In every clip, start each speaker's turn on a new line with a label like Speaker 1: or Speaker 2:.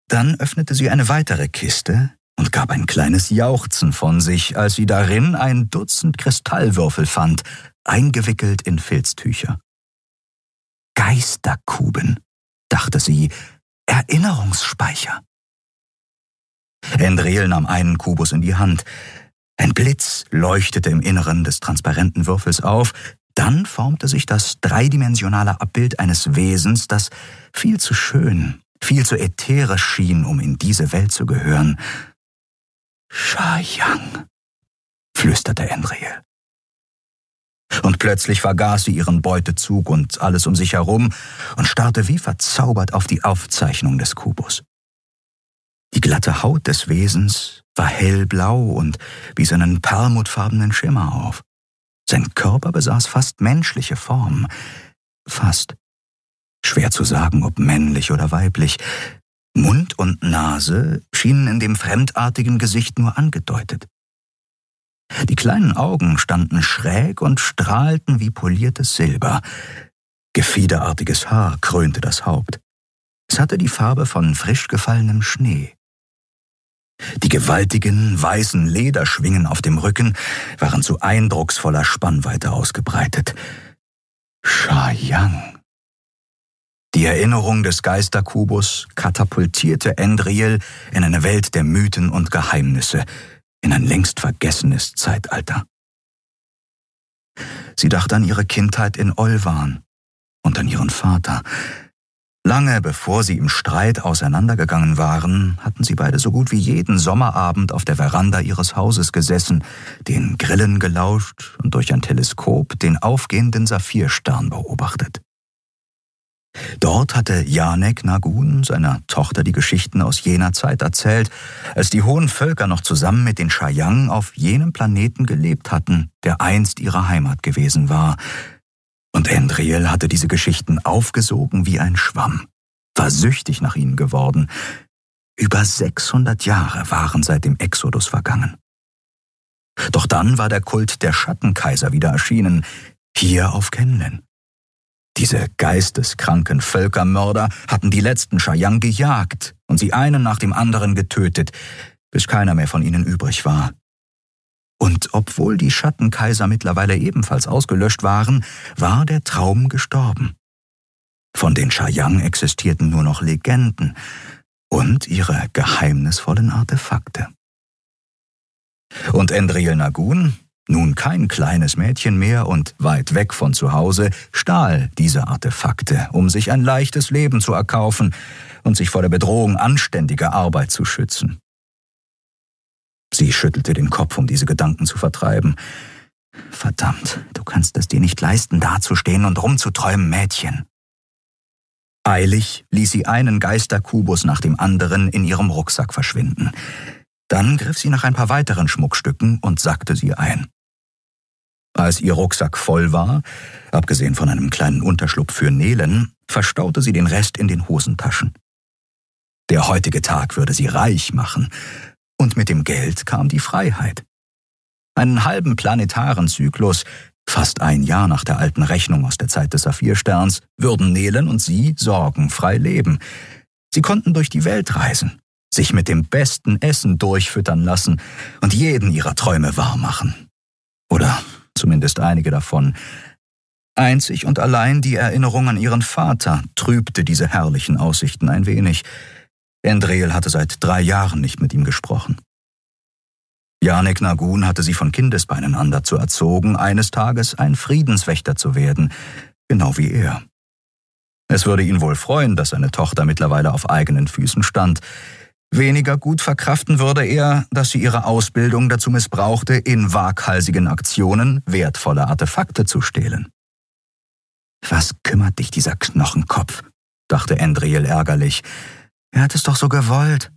Speaker 1: Dann öffnete sie eine weitere Kiste und gab ein kleines Jauchzen von sich, als sie darin ein Dutzend Kristallwürfel fand, eingewickelt in Filztücher. Geisterkuben, dachte sie, Erinnerungsspeicher. Endril nahm einen Kubus in die Hand. Ein Blitz leuchtete im Inneren des transparenten Würfels auf, dann formte sich das dreidimensionale Abbild eines Wesens, das viel zu schön, viel zu ätherisch schien, um in diese Welt zu gehören. Sha-Yang, flüsterte Endril. Und plötzlich vergaß sie ihren Beutezug und alles um sich herum und starrte wie verzaubert auf die Aufzeichnung des Kubus. Die glatte Haut des Wesens war hellblau und wies einen perlmuttfarbenen Schimmer auf. Sein Körper besaß fast menschliche Form. Fast. Schwer zu sagen, ob männlich oder weiblich. Mund und Nase schienen in dem fremdartigen Gesicht nur angedeutet. Die kleinen Augen standen schräg und strahlten wie poliertes Silber. Gefiederartiges Haar krönte das Haupt. Es hatte die Farbe von frisch gefallenem Schnee. Die gewaltigen, weißen Lederschwingen auf dem Rücken waren zu eindrucksvoller Spannweite ausgebreitet. Sha-Yang. Die Erinnerung des Geisterkubus katapultierte Endril in eine Welt der Mythen und Geheimnisse, in ein längst vergessenes Zeitalter. Sie dachte an ihre Kindheit in Olvan und an ihren Vater. Lange bevor sie im Streit auseinandergegangen waren, hatten sie beide so gut wie jeden Sommerabend auf der Veranda ihres Hauses gesessen, den Grillen gelauscht und durch ein Teleskop den aufgehenden Saphirstern beobachtet. Dort hatte Yanek Nagun seiner Tochter die Geschichten aus jener Zeit erzählt, als die hohen Völker noch zusammen mit den Sha-Yang auf jenem Planeten gelebt hatten, der einst ihre Heimat gewesen war. Und Endril hatte diese Geschichten aufgesogen wie ein Schwamm, war süchtig nach ihnen geworden. Über 600 Jahre waren seit dem Exodus vergangen. Doch dann war der Kult der Schattenkaiser wieder erschienen, hier auf Kenlen. Diese geisteskranken Völkermörder hatten die letzten Sha-Yang gejagt und sie einen nach dem anderen getötet, bis keiner mehr von ihnen übrig war. Und obwohl die Schattenkaiser mittlerweile ebenfalls ausgelöscht waren, war der Traum gestorben. Von den Sha-Yang existierten nur noch Legenden und ihre geheimnisvollen Artefakte. Und Endril Nagun, nun kein kleines Mädchen mehr und weit weg von zu Hause, stahl diese Artefakte, um sich ein leichtes Leben zu erkaufen und sich vor der Bedrohung anständiger Arbeit zu schützen. Sie schüttelte den Kopf, um diese Gedanken zu vertreiben. Verdammt, du kannst es dir nicht leisten, dazustehen und rumzuträumen, Mädchen. Eilig ließ sie einen Geisterkubus nach dem anderen in ihrem Rucksack verschwinden. Dann griff sie nach ein paar weiteren Schmuckstücken und sackte sie ein. Als ihr Rucksack voll war, abgesehen von einem kleinen Unterschlupf für Nelen, verstaute sie den Rest in den Hosentaschen. Der heutige Tag würde sie reich machen, und mit dem Geld kam die Freiheit. Einen halben planetaren Zyklus, fast ein Jahr nach der alten Rechnung aus der Zeit des Saphirsterns, würden Nelen und sie sorgenfrei leben. Sie konnten durch die Welt reisen, sich mit dem besten Essen durchfüttern lassen und jeden ihrer Träume wahrmachen. Oder zumindest einige davon. Einzig und allein die Erinnerung an ihren Vater trübte diese herrlichen Aussichten ein wenig. Endril hatte seit 3 Jahren nicht mit ihm gesprochen. Yanek Nagun hatte sie von Kindesbeinen an dazu erzogen, eines Tages ein Friedenswächter zu werden, genau wie er. Es würde ihn wohl freuen, dass seine Tochter mittlerweile auf eigenen Füßen stand. Weniger gut verkraften würde er, dass sie ihre Ausbildung dazu missbrauchte, in waghalsigen Aktionen wertvolle Artefakte zu stehlen. Was kümmert dich dieser Knochenkopf, dachte Endril ärgerlich. Er hat es doch so gewollt.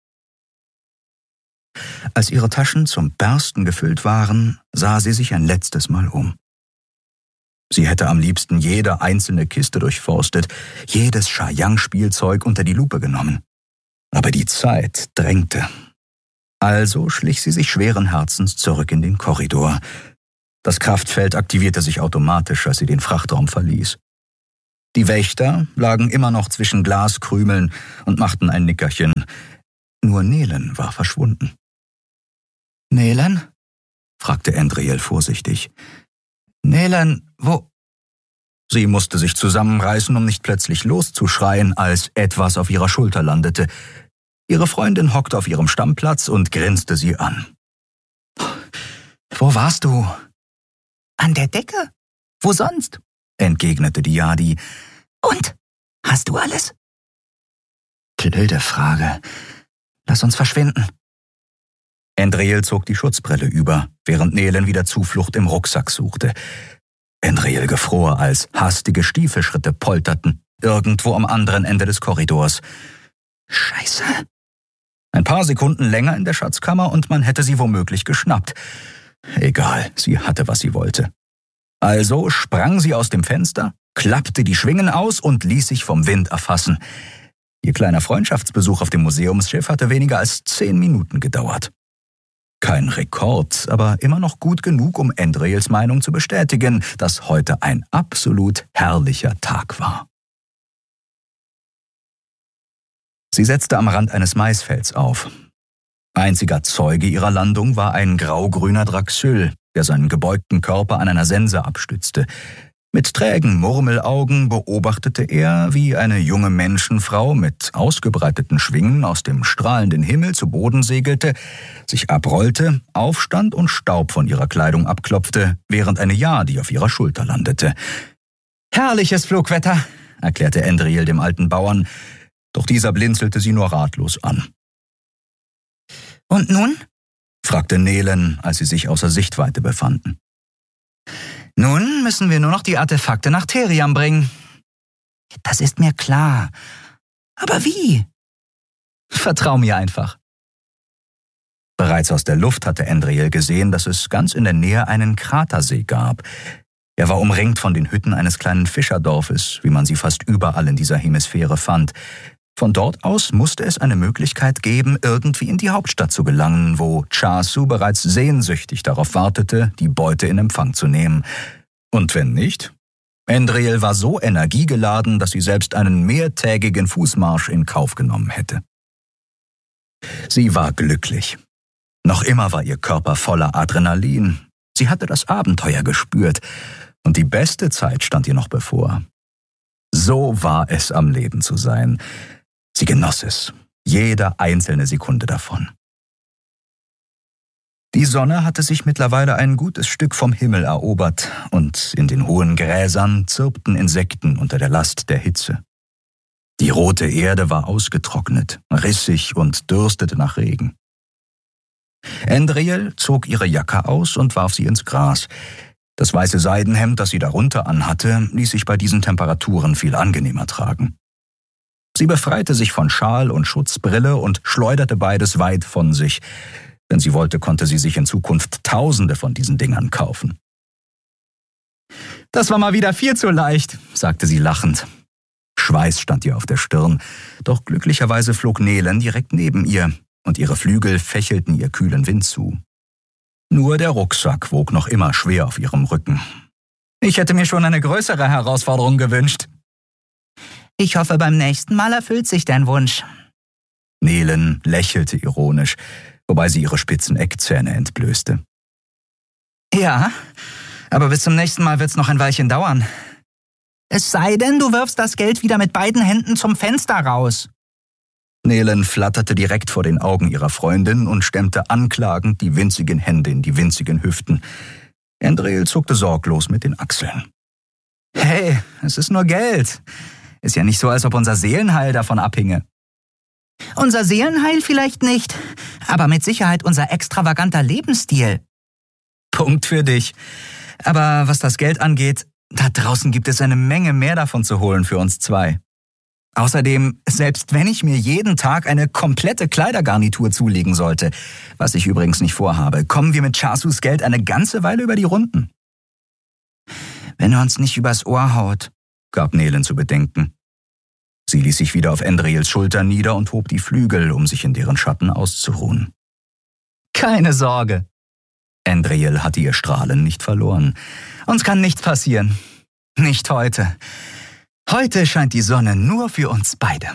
Speaker 1: Als ihre Taschen zum Bersten gefüllt waren, sah sie sich ein letztes Mal um. Sie hätte am liebsten jede einzelne Kiste durchforstet, jedes Sha-Yang-Spielzeug unter die Lupe genommen. Aber die Zeit drängte. Also schlich sie sich schweren Herzens zurück in den Korridor. Das Kraftfeld aktivierte sich automatisch, als sie den Frachtraum verließ. Die Wächter lagen immer noch zwischen Glaskrümeln und machten ein Nickerchen. Nur Nelen war verschwunden. »Nelen?« fragte Andriel vorsichtig. »Nelen, wo?« Sie musste sich zusammenreißen, um nicht plötzlich loszuschreien, als etwas auf ihrer Schulter landete. Ihre Freundin hockte auf ihrem Stammplatz und grinste sie an. »Wo warst du?« »An der Decke. Wo sonst?«, entgegnete die Jadi. »Und? Hast du alles?« »Blöde Frage. Lass uns verschwinden.« Andriel zog die Schutzbrille über, während Nelen wieder Zuflucht im Rucksack suchte. Andriel gefror, als hastige Stiefelschritte polterten, irgendwo am anderen Ende des Korridors. »Scheiße!« Ein paar Sekunden länger in der Schatzkammer und man hätte sie womöglich geschnappt. Egal, sie hatte, was sie wollte. Also sprang sie aus dem Fenster, klappte die Schwingen aus und ließ sich vom Wind erfassen. Ihr kleiner Freundschaftsbesuch auf dem Museumsschiff hatte weniger als 10 Minuten gedauert. Kein Rekord, aber immer noch gut genug, um Andriels Meinung zu bestätigen, dass heute ein absolut herrlicher Tag war. Sie setzte am Rand eines Maisfelds auf. Einziger Zeuge ihrer Landung war ein graugrüner Draxyl, der seinen gebeugten Körper an einer Sense abstützte. Mit trägen Murmelaugen beobachtete er, wie eine junge Menschenfrau mit ausgebreiteten Schwingen aus dem strahlenden Himmel zu Boden segelte, sich abrollte, aufstand und Staub von ihrer Kleidung abklopfte, während eine Jadi auf ihrer Schulter landete. »Herrliches Flugwetter«, erklärte Andriel dem alten Bauern, doch dieser blinzelte sie nur ratlos an. »Und nun?«, fragte Nelen, als sie sich außer Sichtweite befanden. »Nun müssen wir nur noch die Artefakte nach Theriam bringen.« »Das ist mir klar. Aber wie?« »Vertrau mir einfach.« Bereits aus der Luft hatte Andriel gesehen, dass es ganz in der Nähe einen Kratersee gab. Er war umringt von den Hütten eines kleinen Fischerdorfes, wie man sie fast überall in dieser Hemisphäre fand. Von dort aus musste es eine Möglichkeit geben, irgendwie in die Hauptstadt zu gelangen, wo Chasu bereits sehnsüchtig darauf wartete, die Beute in Empfang zu nehmen. Und wenn nicht? Andriel war so energiegeladen, dass sie selbst einen mehrtägigen Fußmarsch in Kauf genommen hätte. Sie war glücklich. Noch immer war ihr Körper voller Adrenalin. Sie hatte das Abenteuer gespürt und die beste Zeit stand ihr noch bevor. So war es, am Leben zu sein. Sie genoss es, jede einzelne Sekunde davon. Die Sonne hatte sich mittlerweile ein gutes Stück vom Himmel erobert und in den hohen Gräsern zirpten Insekten unter der Last der Hitze. Die rote Erde war ausgetrocknet, rissig und dürstete nach Regen. Andriel zog ihre Jacke aus und warf sie ins Gras. Das weiße Seidenhemd, das sie darunter anhatte, ließ sich bei diesen Temperaturen viel angenehmer tragen. Sie befreite sich von Schal und Schutzbrille und schleuderte beides weit von sich. Wenn sie wollte, konnte sie sich in Zukunft Tausende von diesen Dingern kaufen. »Das war mal wieder viel zu leicht«, sagte sie lachend. Schweiß stand ihr auf der Stirn, doch glücklicherweise flog Nelen direkt neben ihr und ihre Flügel fächelten ihr kühlen Wind zu. Nur der Rucksack wog noch immer schwer auf ihrem Rücken. »Ich hätte mir schon eine größere Herausforderung gewünscht.« »Ich hoffe, beim nächsten Mal erfüllt sich dein Wunsch.« Nelen lächelte ironisch, wobei sie ihre spitzen Eckzähne entblößte. »Ja, aber bis zum nächsten Mal wird's noch ein Weilchen dauern. Es sei denn, du wirfst das Geld wieder mit beiden Händen zum Fenster raus.« Nelen flatterte direkt vor den Augen ihrer Freundin und stemmte anklagend die winzigen Hände in die winzigen Hüften. Andriel zuckte sorglos mit den Achseln. »Hey, es ist nur Geld. Ist ja nicht so, als ob unser Seelenheil davon abhinge.« »Unser Seelenheil vielleicht nicht, aber mit Sicherheit unser extravaganter Lebensstil.« »Punkt für dich. Aber was das Geld angeht, da draußen gibt es eine Menge mehr davon zu holen für uns zwei. Außerdem, selbst wenn ich mir jeden Tag eine komplette Kleidergarnitur zulegen sollte, was ich übrigens nicht vorhabe, kommen wir mit Chasus Geld eine ganze Weile über die Runden.« »Wenn er uns nicht übers Ohr haut«, gab Nelen zu bedenken. Sie ließ sich wieder auf Andriels Schulter nieder und hob die Flügel, um sich in deren Schatten auszuruhen. »Keine Sorge.« Andriel hatte ihr Strahlen nicht verloren. »Uns kann nichts passieren. Nicht heute. Heute scheint die Sonne nur für uns beide.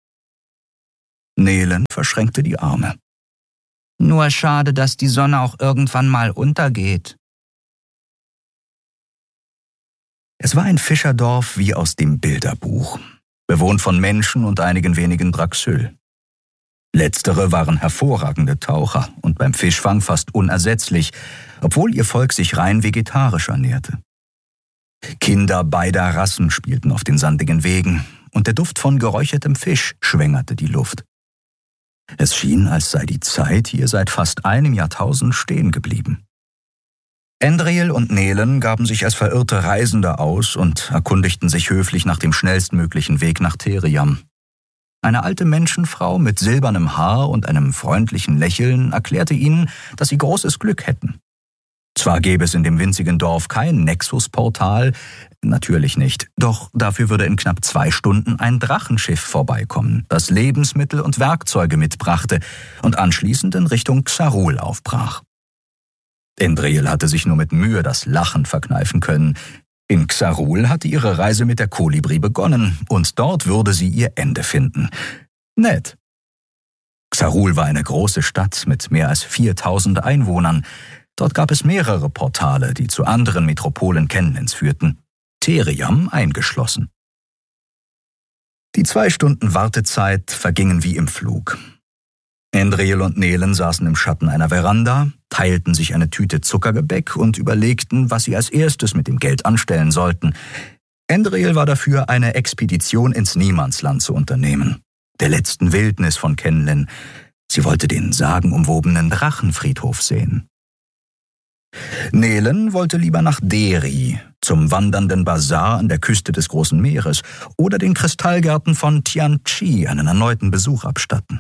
Speaker 1: Nelen verschränkte die Arme. Nur schade, dass die Sonne auch irgendwann mal untergeht. Es war ein Fischerdorf wie aus dem Bilderbuch, bewohnt von Menschen und einigen wenigen Draxül. Letztere waren hervorragende Taucher und beim Fischfang fast unersetzlich, obwohl ihr Volk sich rein vegetarisch ernährte. Kinder beider Rassen spielten auf den sandigen Wegen, und der Duft von geräuchertem Fisch schwängerte die Luft. Es schien, als sei die Zeit hier seit fast einem Jahrtausend stehen geblieben. Endriel und Nelen gaben sich als verirrte Reisende aus und erkundigten sich höflich nach dem schnellstmöglichen Weg nach Theriam. Eine alte Menschenfrau mit silbernem Haar und einem freundlichen Lächeln erklärte ihnen, dass sie großes Glück hätten. Zwar gäbe es in dem winzigen Dorf kein Nexus-Portal, natürlich nicht, doch dafür würde in knapp 2 Stunden ein Drachenschiff vorbeikommen, das Lebensmittel und Werkzeuge mitbrachte und anschließend in Richtung Xarul aufbrach. Endriel hatte sich nur mit Mühe das Lachen verkneifen können. In Xarul hatte ihre Reise mit der Kolibri begonnen und dort würde sie ihr Ende finden. Nett. Xarul war eine große Stadt mit mehr als 4000 Einwohnern. Dort gab es mehrere Portale, die zu anderen Metropolen Kenlens führten, Theriam eingeschlossen. Die 2 Stunden Wartezeit vergingen wie im Flug. Endriel und Nelen saßen im Schatten einer Veranda, teilten sich eine Tüte Zuckergebäck und überlegten, was sie als erstes mit dem Geld anstellen sollten. Endriel war dafür, eine Expedition ins Niemandsland zu unternehmen, der letzten Wildnis von Kenlen. Sie wollte den sagenumwobenen Drachenfriedhof sehen. Nelen wollte lieber nach Deri, zum wandernden Bazar an der Küste des Großen Meeres oder den Kristallgärten von Tianchi einen erneuten Besuch abstatten.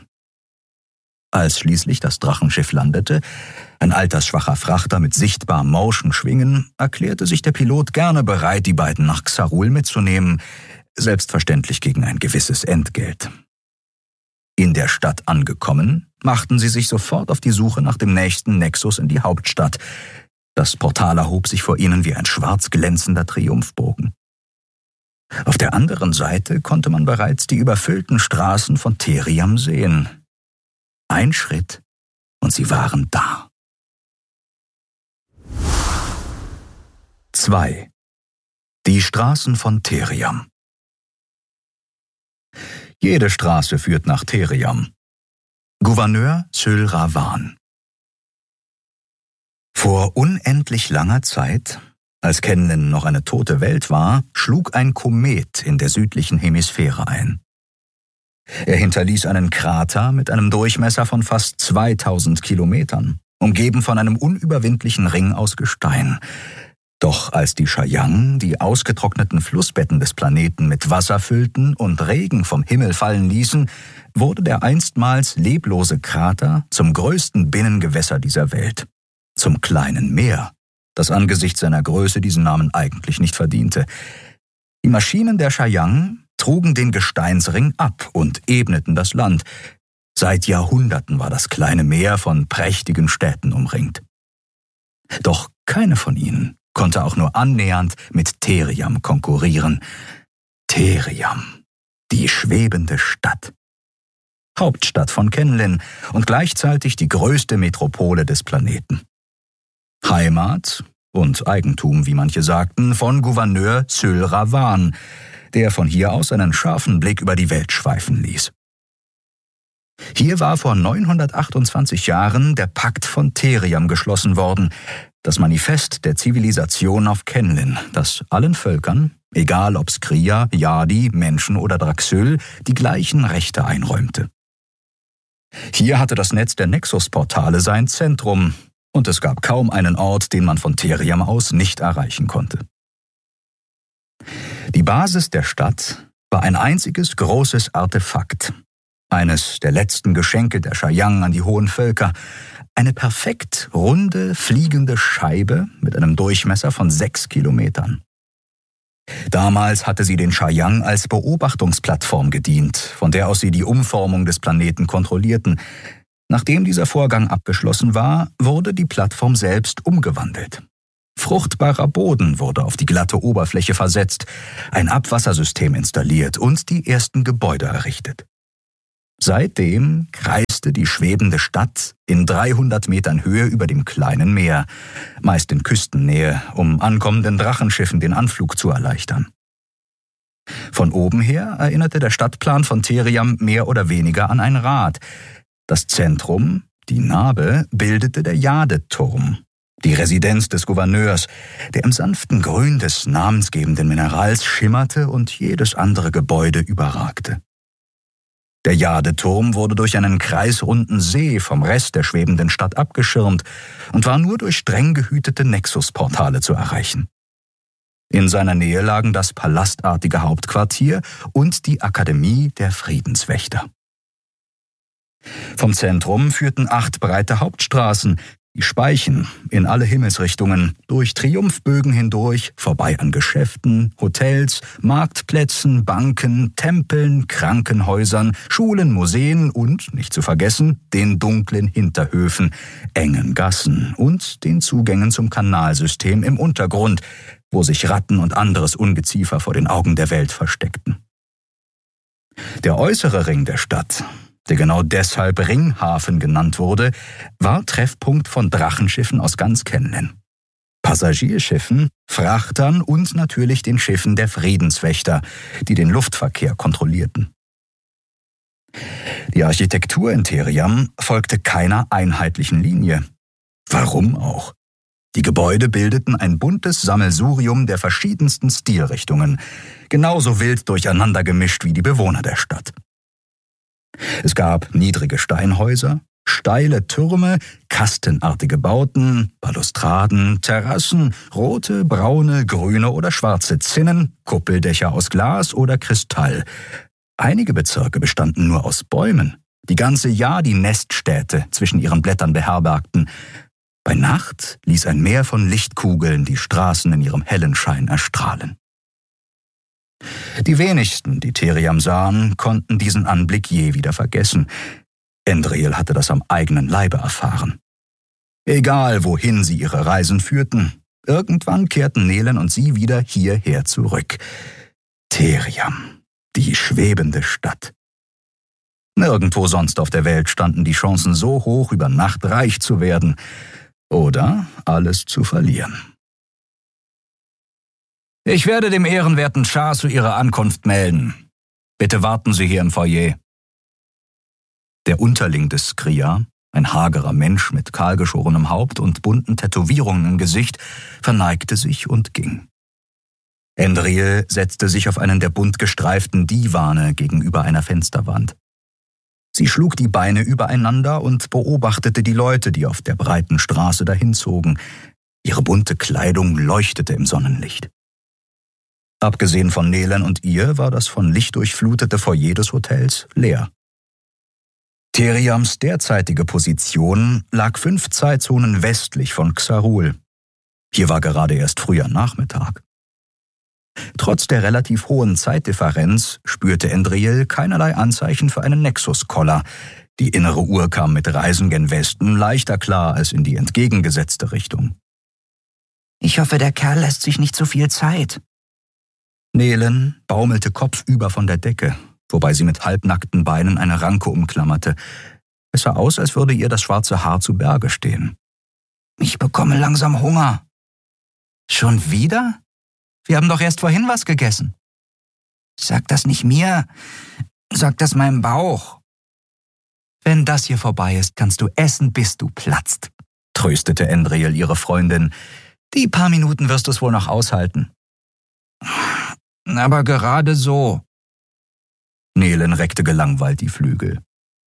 Speaker 1: Als schließlich das Drachenschiff landete, ein altersschwacher Frachter mit sichtbar morschen Schwingen, erklärte sich der Pilot gerne bereit, die beiden nach Xarul mitzunehmen, selbstverständlich gegen ein gewisses Entgelt. In der Stadt angekommen, machten sie sich sofort auf die Suche nach dem nächsten Nexus in die Hauptstadt. Das Portal erhob sich vor ihnen wie ein schwarz glänzender Triumphbogen. Auf der anderen Seite konnte man bereits die überfüllten Straßen von Theriam sehen. Ein Schritt, und sie waren da. 2. Die Straßen von Theriam. Jede Straße führt nach Theriam. Gouverneur Syl Ravan. Vor unendlich langer Zeit, als Kenlen noch eine tote Welt war, schlug ein Komet in der südlichen Hemisphäre ein. Er hinterließ einen Krater mit einem Durchmesser von fast 2000 Kilometern, umgeben von einem unüberwindlichen Ring aus Gestein. Doch als die Chayang die ausgetrockneten Flussbetten des Planeten mit Wasser füllten und Regen vom Himmel fallen ließen, wurde der einstmals leblose Krater zum größten Binnengewässer dieser Welt, zum kleinen Meer, das angesichts seiner Größe diesen Namen eigentlich nicht verdiente. Die Maschinen der Chayang trugen den Gesteinsring ab und ebneten das Land. Seit Jahrhunderten war das kleine Meer von prächtigen Städten umringt. Doch keine von ihnen konnte auch nur annähernd mit Theriam konkurrieren. Theriam, die schwebende Stadt. Hauptstadt von Kenlen und gleichzeitig die größte Metropole des Planeten. Heimat und Eigentum, wie manche sagten, von Gouverneur Syl Ravan, der von hier aus einen scharfen Blick über die Welt schweifen ließ. Hier war vor 928 Jahren der Pakt von Theriam geschlossen worden, das Manifest der Zivilisation auf Kenlen, das allen Völkern, egal ob Skria, Yadi, Menschen oder Draxül, die gleichen Rechte einräumte. Hier hatte das Netz der Nexus-Portale sein Zentrum, und es gab kaum einen Ort, den man von Theriam aus nicht erreichen konnte. Die Basis der Stadt war ein einziges großes Artefakt, eines der letzten Geschenke der Chayang an die hohen Völker, eine perfekt runde, fliegende Scheibe mit einem Durchmesser von 6 Kilometern. Damals hatte sie den Chayang als Beobachtungsplattform gedient, von der aus sie die Umformung des Planeten kontrollierten. Nachdem dieser Vorgang abgeschlossen war, wurde die Plattform selbst umgewandelt. Fruchtbarer Boden wurde auf die glatte Oberfläche versetzt, ein Abwassersystem installiert und die ersten Gebäude errichtet. Seitdem kreiste die schwebende Stadt in 300 Metern Höhe über dem kleinen Meer, meist in Küstennähe, um ankommenden Drachenschiffen den Anflug zu erleichtern. Von oben her erinnerte der Stadtplan von Theriam mehr oder weniger an ein Rad. Das Zentrum, die Nabe, bildete der Jadeturm, die Residenz des Gouverneurs, der im sanften Grün des namensgebenden Minerals schimmerte und jedes andere Gebäude überragte. Der Jadeturm wurde durch einen kreisrunden See vom Rest der schwebenden Stadt abgeschirmt und war nur durch streng gehütete Nexusportale zu erreichen. In seiner Nähe lagen das palastartige Hauptquartier und die Akademie der Friedenswächter. Vom Zentrum führten 8 breite Hauptstraßen, die Speichen, in alle Himmelsrichtungen, durch Triumphbögen hindurch, vorbei an Geschäften, Hotels, Marktplätzen, Banken, Tempeln, Krankenhäusern, Schulen, Museen und, nicht zu vergessen, den dunklen Hinterhöfen, engen Gassen und den Zugängen zum Kanalsystem im Untergrund, wo sich Ratten und anderes Ungeziefer vor den Augen der Welt versteckten. Der äußere Ring der Stadt, der genau deshalb Ringhafen genannt wurde, war Treffpunkt von Drachenschiffen aus ganz Kenlen. Passagierschiffen, Frachtern und natürlich den Schiffen der Friedenswächter, die den Luftverkehr kontrollierten. Die Architektur in Theriam folgte keiner einheitlichen Linie. Warum auch? Die Gebäude bildeten ein buntes Sammelsurium der verschiedensten Stilrichtungen, genauso wild durcheinander gemischt wie die Bewohner der Stadt. Es gab niedrige Steinhäuser, steile Türme, kastenartige Bauten, Balustraden, Terrassen, rote, braune, grüne oder schwarze Zinnen, Kuppeldächer aus Glas oder Kristall. Einige Bezirke bestanden nur aus Bäumen, die ganze Jahr die Neststädte zwischen ihren Blättern beherbergten. Bei Nacht ließ ein Meer von Lichtkugeln die Straßen in ihrem hellen Schein erstrahlen. Die wenigsten, die Theriam sahen, konnten diesen Anblick je wieder vergessen. Endriel hatte das am eigenen Leibe erfahren. Egal, wohin sie ihre Reisen führten, irgendwann kehrten Nelen und sie wieder hierher zurück. Theriam, die schwebende Stadt. Nirgendwo sonst auf der Welt standen die Chancen so hoch, über Nacht reich zu werden oder alles zu verlieren. »Ich werde dem ehrenwerten Chasu Ihre Ankunft melden. Bitte warten Sie hier im Foyer.« Der Unterling des Skria, ein hagerer Mensch mit kahlgeschorenem Haupt und bunten Tätowierungen im Gesicht, verneigte sich und ging. Endriel setzte sich auf einen der bunt gestreiften Divane gegenüber einer Fensterwand. Sie schlug die Beine übereinander und beobachtete die Leute, die auf der breiten Straße dahinzogen. Ihre bunte Kleidung leuchtete im Sonnenlicht. Abgesehen von Nelen und ihr war das von Licht durchflutete Foyer des Hotels leer. Theriams derzeitige Position lag 5 Zeitzonen westlich von Xarul. Hier war gerade erst früher Nachmittag. Trotz der relativ hohen Zeitdifferenz spürte Endriel keinerlei Anzeichen für einen Nexus-Koller. Die innere Uhr kam mit Reisen gen Westen leichter klar als in die entgegengesetzte Richtung.
Speaker 2: »Ich hoffe, der Kerl lässt sich nicht so viel Zeit.«
Speaker 1: Nelen baumelte kopfüber von der Decke, wobei sie mit halbnackten Beinen eine Ranke umklammerte. Es sah aus, als würde ihr das schwarze Haar zu Berge stehen.
Speaker 2: »Ich bekomme langsam Hunger.«
Speaker 1: »Schon wieder? Wir haben doch erst vorhin was gegessen.«
Speaker 2: »Sag das nicht mir, sag das meinem Bauch.«
Speaker 1: »Wenn das hier vorbei ist, kannst du essen, bis du platzt«, tröstete Endriel ihre Freundin. »Die paar Minuten wirst du es wohl noch aushalten.«
Speaker 2: »Aber gerade so.«
Speaker 1: Nelen reckte gelangweilt die Flügel.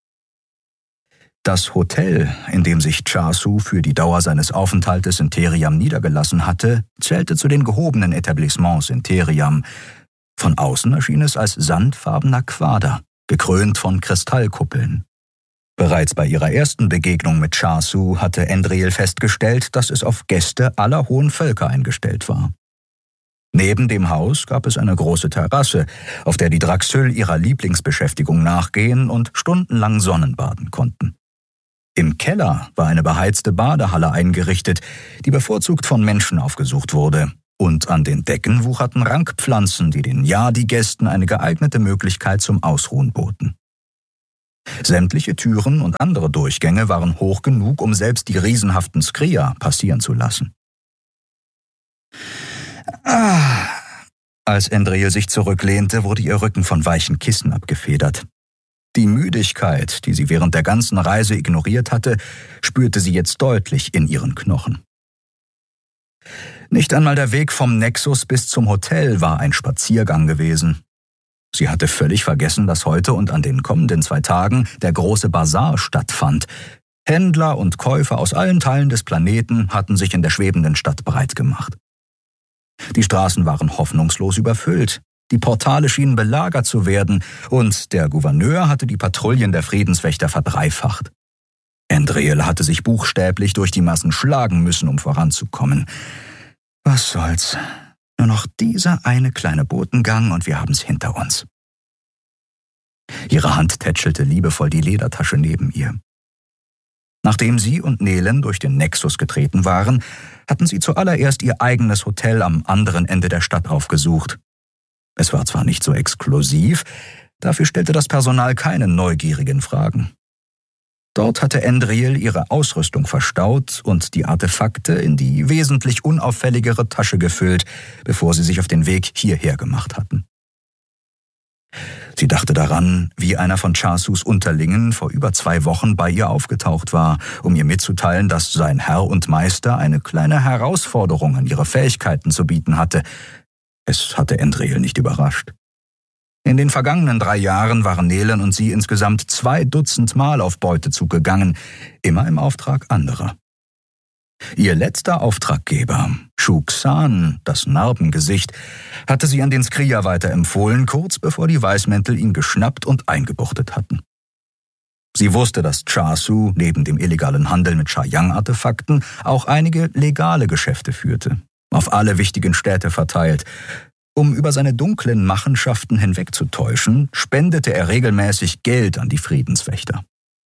Speaker 1: Das Hotel, in dem sich Chasu für die Dauer seines Aufenthaltes in Theriam niedergelassen hatte, zählte zu den gehobenen Etablissements in Theriam. Von außen erschien es als sandfarbener Quader, gekrönt von Kristallkuppeln. Bereits bei ihrer ersten Begegnung mit Chasu hatte Endriel festgestellt, dass es auf Gäste aller hohen Völker eingestellt war. Neben dem Haus gab es eine große Terrasse, auf der die Draxyl ihrer Lieblingsbeschäftigung nachgehen und stundenlang Sonnenbaden konnten. Im Keller war eine beheizte Badehalle eingerichtet, die bevorzugt von Menschen aufgesucht wurde, und an den Decken wucherten Rankpflanzen, die den Yadi-Gästen eine geeignete Möglichkeit zum Ausruhen boten. Sämtliche Türen und andere Durchgänge waren hoch genug, um selbst die riesenhaften Skria passieren zu lassen. Als Endril sich zurücklehnte, wurde ihr Rücken von weichen Kissen abgefedert. Die Müdigkeit, die sie während der ganzen Reise ignoriert hatte, spürte sie jetzt deutlich in ihren Knochen. Nicht einmal der Weg vom Nexus bis zum Hotel war ein Spaziergang gewesen. Sie hatte völlig vergessen, dass heute und an den kommenden 2 Tagen der große Basar stattfand. Händler und Käufer aus allen Teilen des Planeten hatten sich in der schwebenden Stadt breit gemacht. Die Straßen waren hoffnungslos überfüllt, die Portale schienen belagert zu werden und der Gouverneur hatte die Patrouillen der Friedenswächter verdreifacht. Endril hatte sich buchstäblich durch die Massen schlagen müssen, um voranzukommen. Was soll's? Nur noch dieser eine kleine Botengang und wir haben's hinter uns. Ihre Hand tätschelte liebevoll die Ledertasche neben ihr. Nachdem sie und Nelen durch den Nexus getreten waren, hatten sie zuallererst ihr eigenes Hotel am anderen Ende der Stadt aufgesucht. Es war zwar nicht so exklusiv, dafür stellte das Personal keine neugierigen Fragen. Dort hatte Endril ihre Ausrüstung verstaut und die Artefakte in die wesentlich unauffälligere Tasche gefüllt, bevor sie sich auf den Weg hierher gemacht hatten. Sie dachte daran, wie einer von Chasus Unterlingen vor über 2 Wochen bei ihr aufgetaucht war, um ihr mitzuteilen, dass sein Herr und Meister eine kleine Herausforderung an ihre Fähigkeiten zu bieten hatte. Es hatte Endril nicht überrascht. In den vergangenen 3 Jahren waren Nelen und sie insgesamt 2 Dutzend Mal auf Beutezug gegangen, immer im Auftrag anderer. Ihr letzter Auftraggeber, Shuxan, das Narbengesicht, hatte sie an den Skria weiterempfohlen, kurz bevor die Weißmäntel ihn geschnappt und eingebuchtet hatten. Sie wusste, dass Chasu neben dem illegalen Handel mit Shayang-Artefakten auch einige legale Geschäfte führte, auf alle wichtigen Städte verteilt. Um über seine dunklen Machenschaften hinwegzutäuschen, spendete er regelmäßig Geld an die Friedenswächter.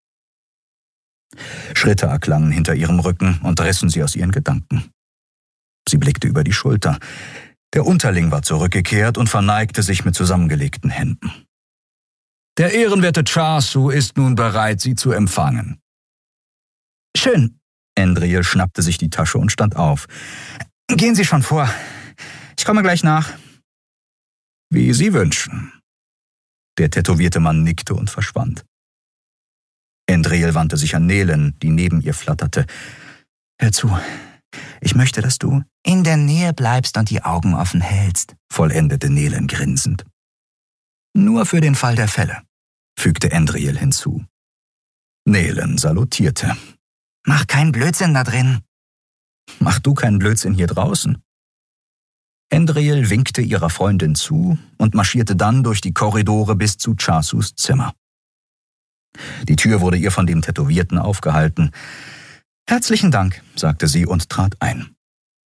Speaker 1: Schritte erklangen hinter ihrem Rücken und rissen sie aus ihren Gedanken. Sie blickte über die Schulter. Der Unterling war zurückgekehrt und verneigte sich mit zusammengelegten Händen. Der ehrenwerte Chasu ist nun bereit, Sie zu empfangen.
Speaker 2: Schön.
Speaker 1: Endril schnappte sich die Tasche und stand auf.
Speaker 2: Gehen Sie schon vor. Ich komme gleich nach.
Speaker 1: Wie Sie wünschen. Der tätowierte Mann nickte und verschwand. Endril wandte sich an Nelen, die neben ihr flatterte.
Speaker 2: Hör zu, ich möchte, dass du in der Nähe bleibst und die Augen offen hältst, vollendete Nelen grinsend.
Speaker 1: Nur für den Fall der Fälle, fügte Endril hinzu. Nelen salutierte.
Speaker 2: Mach keinen Blödsinn da drin.
Speaker 1: Mach du keinen Blödsinn hier draußen. Endril winkte ihrer Freundin zu und marschierte dann durch die Korridore bis zu Chasus Zimmer. Die Tür wurde ihr von dem Tätowierten aufgehalten. »Herzlichen Dank«, sagte sie und trat ein.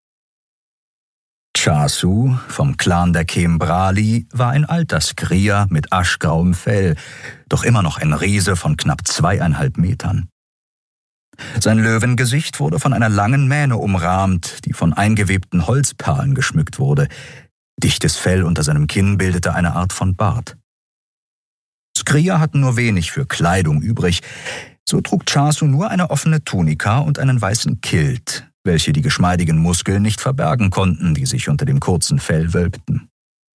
Speaker 1: Chasu vom Clan der Kembrali war ein alter Skria mit aschgrauem Fell, doch immer noch ein Riese von knapp 2,5 Metern. Sein Löwengesicht wurde von einer langen Mähne umrahmt, die von eingewebten Holzperlen geschmückt wurde. Dichtes Fell unter seinem Kinn bildete eine Art von Bart. Skria hatten nur wenig für Kleidung übrig, so trug Chasu nur eine offene Tunika und einen weißen Kilt, welche die geschmeidigen Muskeln nicht verbergen konnten, die sich unter dem kurzen Fell wölbten.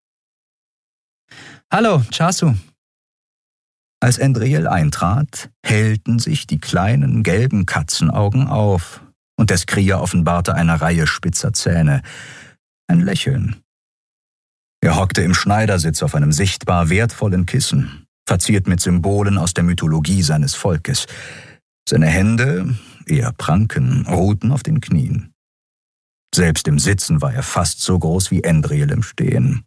Speaker 2: »Hallo, Chasu.«
Speaker 1: Als Endril eintrat, hellten sich die kleinen gelben Katzenaugen auf und der Skria offenbarte eine Reihe spitzer Zähne. Ein Lächeln. Er hockte im Schneidersitz auf einem sichtbar wertvollen Kissen, verziert mit Symbolen aus der Mythologie seines Volkes. Seine Hände, eher Pranken, ruhten auf den Knien. Selbst im Sitzen war er fast so groß wie Endril im Stehen.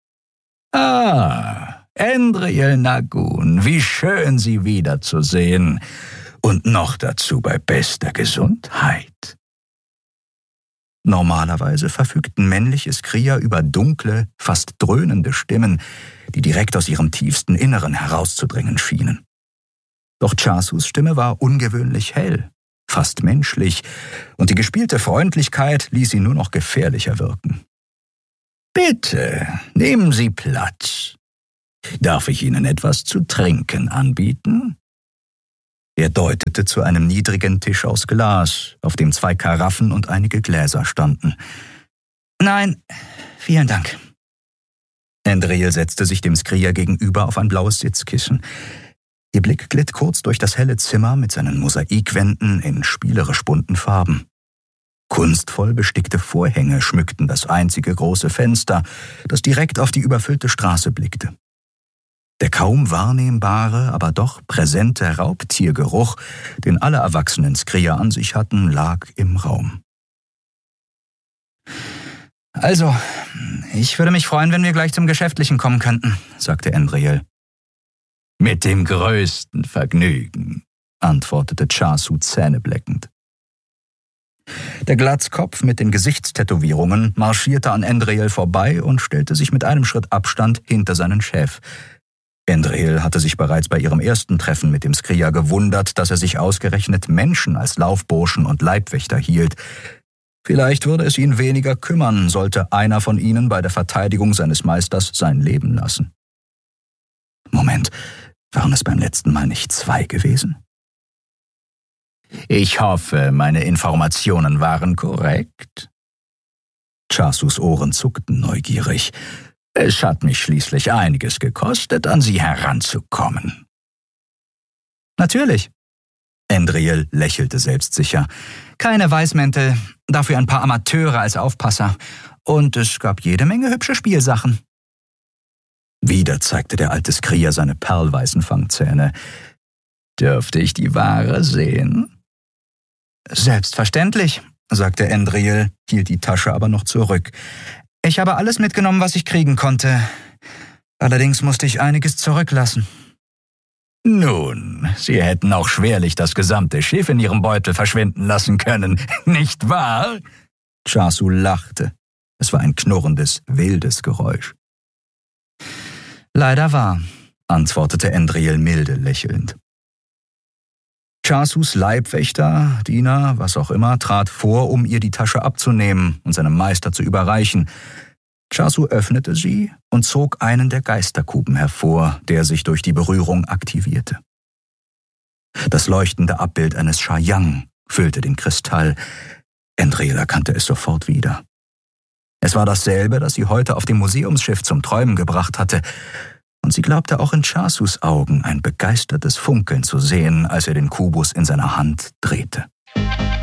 Speaker 1: »Ah, Endril Nagun, wie schön, Sie wiederzusehen. Und noch dazu bei bester Gesundheit.« Normalerweise verfügten männliche Skria über dunkle, fast dröhnende Stimmen, die direkt aus ihrem tiefsten Inneren herauszudringen schienen. Doch Chasus Stimme war ungewöhnlich hell, fast menschlich, und die gespielte Freundlichkeit ließ ihn nur noch gefährlicher wirken. »Bitte, nehmen Sie Platz. Darf ich Ihnen etwas zu trinken anbieten?« Er deutete zu einem niedrigen Tisch aus Glas, auf dem 2 Karaffen und einige Gläser standen.
Speaker 2: »Nein, vielen Dank.«
Speaker 1: Andriel setzte sich dem Skrier gegenüber auf ein blaues Sitzkissen. Ihr Blick glitt kurz durch das helle Zimmer mit seinen Mosaikwänden in spielerisch bunten Farben. Kunstvoll bestickte Vorhänge schmückten das einzige große Fenster, das direkt auf die überfüllte Straße blickte. Der kaum wahrnehmbare, aber doch präsente Raubtiergeruch, den alle erwachsenen Skrier an sich hatten, lag im Raum.
Speaker 2: »Also, ich würde mich freuen, wenn wir gleich zum Geschäftlichen kommen könnten«, sagte Andriel.
Speaker 1: »Mit dem größten Vergnügen«, antwortete Chasu zähnebleckend. Der Glatzkopf mit den Gesichtstätowierungen marschierte an Andriel vorbei und stellte sich mit einem Schritt Abstand hinter seinen Chef. Andriel hatte sich bereits bei ihrem ersten Treffen mit dem Skrier gewundert, dass er sich ausgerechnet Menschen als Laufburschen und Leibwächter hielt. Vielleicht würde es ihn weniger kümmern, sollte einer von ihnen bei der Verteidigung seines Meisters sein Leben lassen. Moment, waren es beim letzten Mal nicht 2 gewesen? »Ich hoffe, meine Informationen waren korrekt?« Chasus Ohren zuckten neugierig. »Es hat mich schließlich einiges gekostet, an Sie heranzukommen.«
Speaker 2: »Natürlich.«
Speaker 1: Andriel lächelte selbstsicher.
Speaker 2: »Keine Weißmäntel, dafür ein paar Amateure als Aufpasser. Und es gab jede Menge hübsche Spielsachen.«
Speaker 1: Wieder zeigte der alte Skrier seine perlweißen Fangzähne. »Dürfte ich die Ware sehen?«
Speaker 2: »Selbstverständlich«, sagte Andriel, hielt die Tasche aber noch zurück. »Ich habe alles mitgenommen, was ich kriegen konnte. Allerdings musste ich einiges zurücklassen.«
Speaker 1: »Nun, Sie hätten auch schwerlich das gesamte Schiff in Ihrem Beutel verschwinden lassen können, nicht wahr?« Chasu lachte. Es war ein knurrendes, wildes Geräusch.
Speaker 2: »Leider wahr«,
Speaker 1: antwortete Andriel milde lächelnd. Chasus Leibwächter, Diener, was auch immer, trat vor, um ihr die Tasche abzunehmen und seinem Meister zu überreichen. Chasu öffnete sie und zog einen der Geisterkuben hervor, der sich durch die Berührung aktivierte. Das leuchtende Abbild eines Shayang füllte den Kristall. Andriel erkannte es sofort wieder. Es war dasselbe, das sie heute auf dem Museumsschiff zum Träumen gebracht hatte, und sie glaubte auch in Chasus Augen ein begeistertes Funkeln zu sehen, als er den Kubus in seiner Hand drehte.